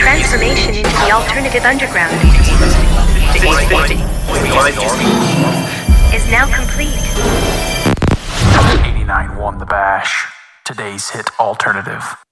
transformation into the alternative underground 650. is now complete. 89 won the bash. Today's hit alternative.